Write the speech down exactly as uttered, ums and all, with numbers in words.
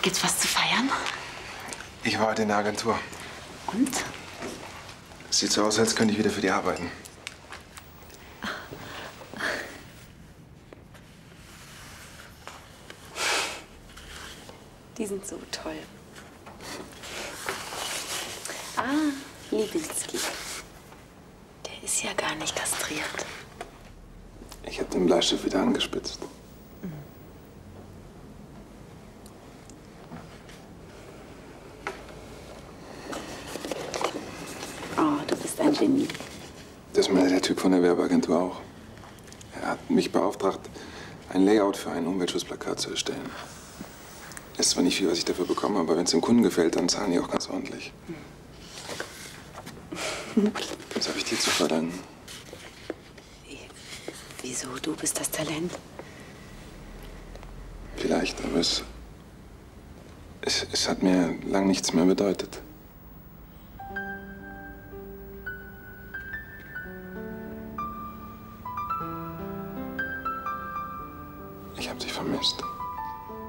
Gibt's was zu feiern? Ich war heute in der Agentur. Und? Sieht so aus, als könnte ich wieder für die arbeiten. Die sind so toll. Ah, Liebinski. Der ist ja gar nicht kastriert. Ich habe den Bleistift wieder angespitzt. Oh, du bist ein Genie. Das meinte der Typ von der Werbeagentur auch. Er hat mich beauftragt, ein Layout für ein Umweltschutzplakat zu erstellen. Ist zwar nicht viel, was ich dafür bekomme, aber wenn es dem Kunden gefällt, dann zahlen die auch ganz ordentlich. Das habe ich dir zu verdanken. Wie, wieso? Du bist das Talent. Vielleicht, aber es, es, es hat mir lang nichts mehr bedeutet. Ich habe dich vermisst.